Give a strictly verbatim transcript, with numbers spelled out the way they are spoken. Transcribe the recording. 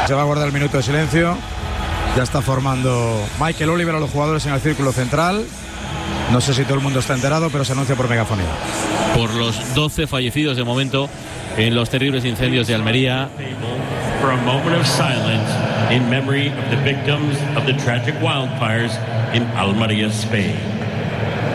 Se va a guardar el minuto de silencio. Ya está formando Michael Oliver a los jugadores en el círculo central. No sé si todo el mundo está enterado, pero se anuncia por megafonía. Por los doce fallecidos de momento en los terribles incendios de Almería. For a moment of silence in memory of the victims of the tragic wildfires in Almería, Spain.